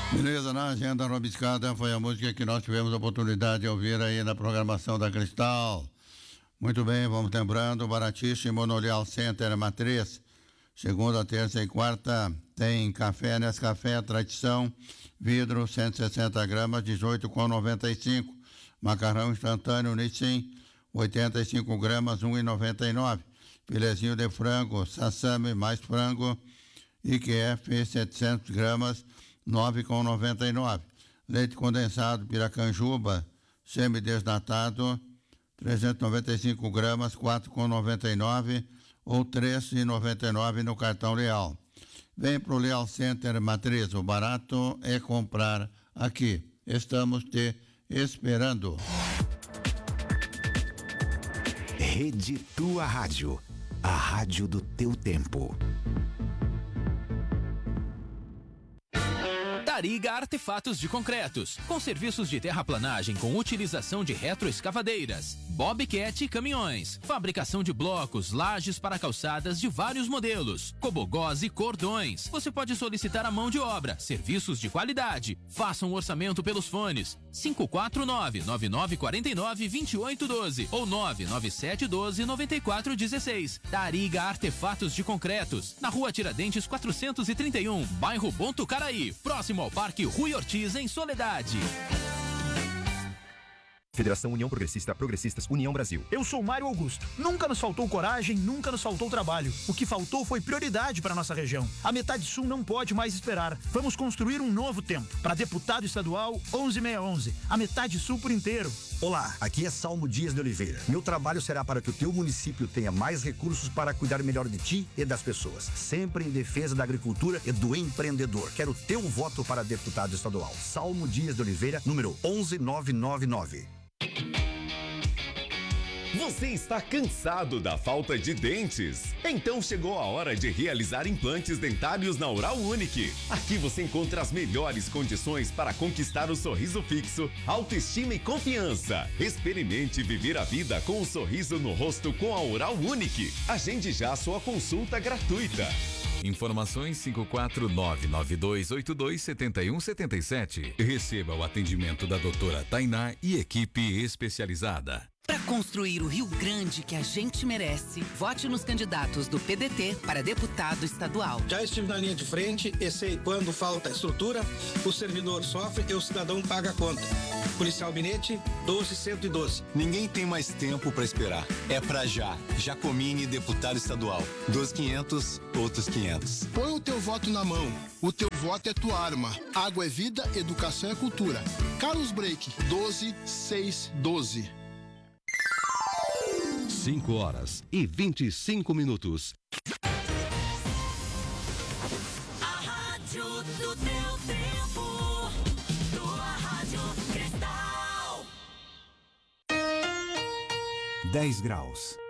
Beleza, na agenda Robiscada foi a música que nós tivemos a oportunidade de ouvir aí na programação da Cristal. Muito bem, vamos lembrando, baratíssimo no Leal Center Matriz. Segunda, terça e quarta tem café Nescafé Tradição, vidro 160 gramas, 18,95. Macarrão instantâneo Nissin, 85 gramas, 1,99. Filezinho de frango, Sassami mais frango, IQF 700 gramas, 9,99. Leite condensado Piracanjuba, semidesnatado, 395 gramas, 4,99 ou 3,99 no cartão Leal. Vem pro Leal Center Matriz, o barato é comprar aqui. Estamos te esperando. Rede Tua Rádio, a rádio do teu tempo. Tariga Artefatos de Concretos, com serviços de terraplanagem com utilização de retroescavadeiras, bobcat e caminhões, fabricação de blocos, lajes para calçadas de vários modelos, cobogós e cordões. Você pode solicitar a mão de obra, serviços de qualidade. Faça um orçamento pelos fones 549-9949-2812 ou 99712-9416. Tariga Artefatos de Concretos, na Rua Tiradentes 431, bairro Bom Tucaraí, próximo ao Parque Rui Ortiz, em Soledade. Federação União Progressista, Progressistas, União Brasil. Eu sou Mário Augusto. Nunca nos faltou coragem, nunca nos faltou trabalho. O que faltou foi prioridade para nossa região. A Metade Sul não pode mais esperar. Vamos construir um novo tempo. Para deputado estadual, 11611. A Metade Sul por inteiro. Olá, aqui é Salmo Dias de Oliveira. Meu trabalho será para que o teu município tenha mais recursos para cuidar melhor de ti e das pessoas. Sempre em defesa da agricultura e do empreendedor. Quero teu voto para deputado estadual. Salmo Dias de Oliveira, número 11999. Você está cansado da falta de dentes? Então chegou a hora de realizar implantes dentários na Oral Unique. Aqui você encontra as melhores condições para conquistar o sorriso fixo, autoestima e confiança. Experimente viver a vida com um sorriso no rosto com a Oral Unique. Agende já sua consulta gratuita. Informações 54992827177. Receba o atendimento da doutora Tainá e equipe especializada. Para construir o Rio Grande que a gente merece, vote nos candidatos do PDT para deputado estadual. Já estive na linha de frente e sei quando falta estrutura, o servidor sofre e o cidadão paga a conta. Policial Binete, 12112. Ninguém tem mais tempo para esperar. É pra já. Jacomini, deputado estadual. 12500, outros 500. Põe o teu voto na mão. O teu voto é tua arma. Água é vida, educação é cultura. Carlos Break, 12612. 5h25. A rádio do teu tempo. Tua Rádio Cristal. 10 graus.